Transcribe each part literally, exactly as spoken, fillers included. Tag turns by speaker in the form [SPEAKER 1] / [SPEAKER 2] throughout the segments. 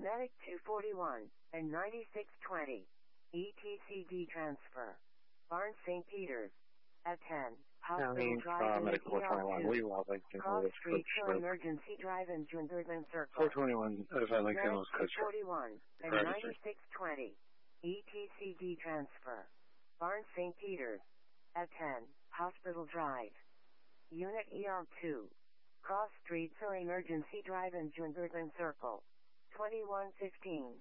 [SPEAKER 1] Medic two forty-one and ninety-six twenty. E T C D transfer. Barnes Saint Peters. At ten. Hospital
[SPEAKER 2] County,
[SPEAKER 1] Drive
[SPEAKER 2] uh,
[SPEAKER 1] in
[SPEAKER 2] Medic four twenty-one,
[SPEAKER 1] E R two.
[SPEAKER 2] we will have
[SPEAKER 1] Cross Street to Emergency Drive in Jundervan Circle.
[SPEAKER 2] four twenty-one, notify Lincoln Hills Coast
[SPEAKER 1] two forty-one and ninety-six twenty. E T C D transfer. Barnes Saint Peters. At ten. Hospital Drive. Unit E R two. Cross Street to Emergency Drive in Jundervan Circle. twenty-one fifteen.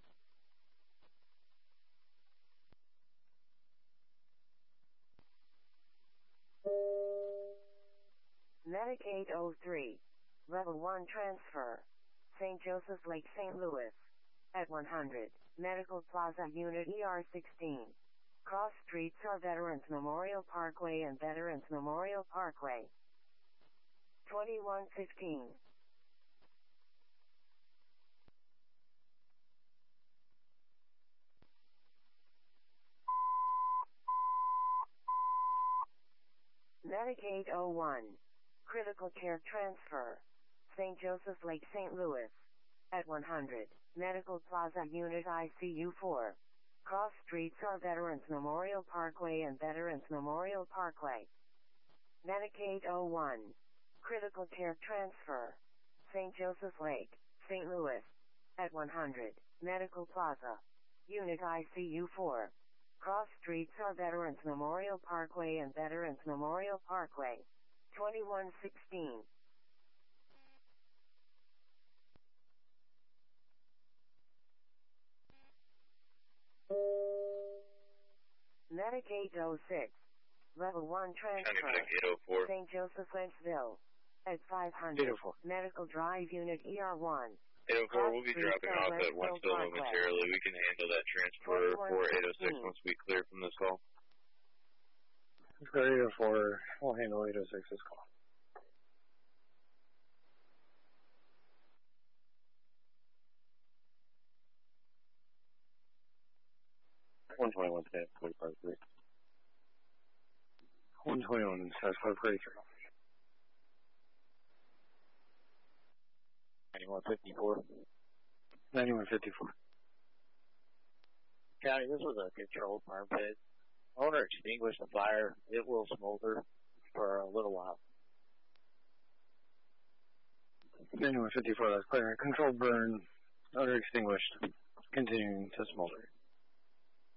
[SPEAKER 1] Medic eight oh three. Level one transfer. Saint Joseph Lake, Saint Louis. At one hundred. Medical Plaza Unit E R sixteen. Cross Streets are Veterans Memorial Parkway and Veterans Memorial Parkway. twenty-one fifteen. Medic eight oh one. Critical Care Transfer. Saint Joseph Lake, Saint Louis. At one hundred. Medical Plaza Unit I C U four. Cross Streets are Veterans Memorial Parkway and Veterans Memorial Parkway. Medic eight oh one. Critical Care Transfer. Saint Joseph Lake, Saint Louis. At one hundred. Medical Plaza. Unit I C U four. Cross Streets are Veterans Memorial Parkway and Veterans Memorial Parkway. twenty-one sixteen. Medic eight oh six. Level one transfer.
[SPEAKER 3] eight oh four.
[SPEAKER 1] Saint Joseph Wentzville. At five hundred.
[SPEAKER 2] eight oh four.
[SPEAKER 1] Medical Drive Unit E R one.
[SPEAKER 3] eight oh four, we'll be dropping off at Wentzville momentarily. We can handle that transfer for eight oh six once we clear from this call.
[SPEAKER 2] eight oh four, we'll handle eight oh six's call. one twenty-one today, forty-five three. one twenty-one, says five thirty-three. ninety-one fifty-four. ninety-one fifty-four.
[SPEAKER 4] County, this was a controlled burn pit. Owner extinguished the fire. It will smolder for a little while.
[SPEAKER 2] ninety-one fifty-four, that's clear. Controlled burn, owner extinguished, continuing to smolder.